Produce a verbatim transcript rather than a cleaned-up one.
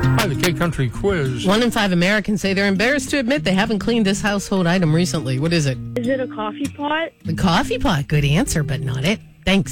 Hi, the K Country Quiz. One in five Americans say they're embarrassed to admit they haven't cleaned this household item recently. What is it? Is it a coffee pot? The coffee pot. Good answer, but not it.